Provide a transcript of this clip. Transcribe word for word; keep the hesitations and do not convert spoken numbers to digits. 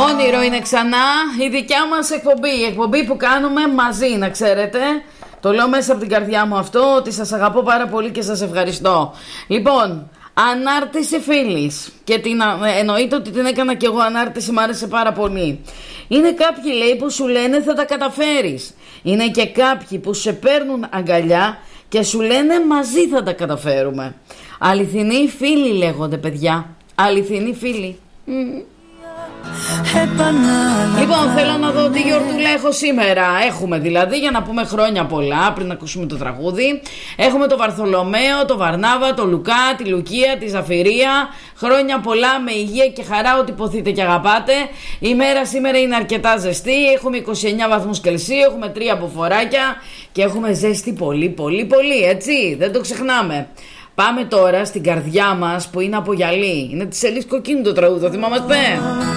Όνειρο είναι ξανά η δικιά μας εκπομπή. Η εκπομπή που κάνουμε μαζί, να ξέρετε. Το λέω μέσα από την καρδιά μου αυτό, ότι σας αγαπώ πάρα πολύ και σας ευχαριστώ. Λοιπόν, ανάρτηση φίλης. Και την, εννοείται ότι την έκανα και εγώ ανάρτηση, μου άρεσε πάρα πολύ. Είναι κάποιοι, λέει, που σου λένε θα τα καταφέρεις. Είναι και κάποιοι που σε παίρνουν αγκαλιά και σου λένε μαζί θα τα καταφέρουμε. Αληθινοί φίλοι λέγονται, παιδιά. Αληθινοί φίλοι. Mm. Λοιπόν, θέλω να δω τι γιορτούλα έχω σήμερα. Έχουμε δηλαδή, για να πούμε χρόνια πολλά, πριν ακούσουμε το τραγούδι. Έχουμε το Βαρθολομαίο, το Βαρνάβα, το Λουκά, τη Λουκία, τη Ζαφυρία. Χρόνια πολλά με υγεία και χαρά, ό,τι ποθείτε και αγαπάτε. Η μέρα σήμερα είναι αρκετά ζεστή. Έχουμε είκοσι εννιά βαθμούς Κελσίου, έχουμε τρία αποφοράκια και έχουμε ζέστη πολύ πολύ πολύ, έτσι, δεν το ξεχνάμε. Πάμε τώρα στην καρδιά μας που είναι από γυαλί. Είναι της Ελής Κοκκίνου το τραγούδι, το θυμάμαστε.